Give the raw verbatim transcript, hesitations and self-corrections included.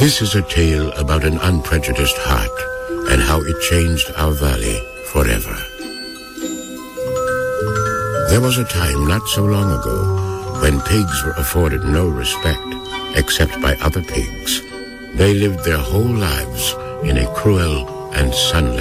This is a tale about an unprejudiced heart and how it changed our valley forever. There was a time not so long ago when pigs were afforded no respect except by other pigs. They lived their whole lives in a cruel and sunless